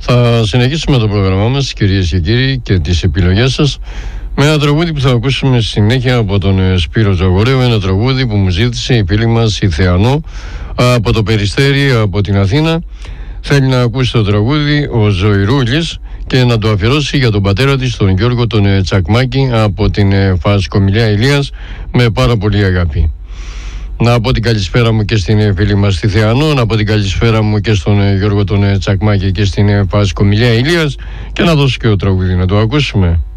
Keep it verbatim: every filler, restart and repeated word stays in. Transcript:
Θα συνεχίσουμε το πρόγραμμά μας, κυρίες και κύριοι, και τις επιλογές σας με ένα τραγούδι που θα ακούσουμε συνέχεια από τον Σπύρο Τζαγορέο. Ένα τραγούδι που μου ζήτησε η φίλη μας η Θεανό από το Περιστέρι, από την Αθήνα. Θέλει να ακούσει το τραγούδι ο Ζωηρούλης και να το αφιερώσει για τον πατέρα της, τον Γιώργο τον Τσακμάκη, από την Φασκομιλιά Ηλίας, με πάρα πολύ αγάπη. Να πω την καλησπέρα μου και στην φίλη μας τη Θεανό, να πω την καλησπέρα μου και στον Γιώργο τον Τσακμάκη και στην Φασκομιλιά Ηλίας, και να δώσω και το τραγούδι να το ακούσουμε.